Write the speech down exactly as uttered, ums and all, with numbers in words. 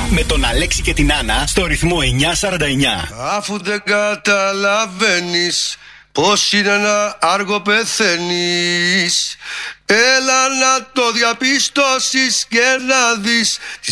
με τον Αλέξη και την Άννα στο ρυθμό εννιά σαράντα εννιά. Αφού δεν καταλαβαίνεις πως είναι να άργο πεθαίνεις, έλα να το διαπιστώσεις και να δεις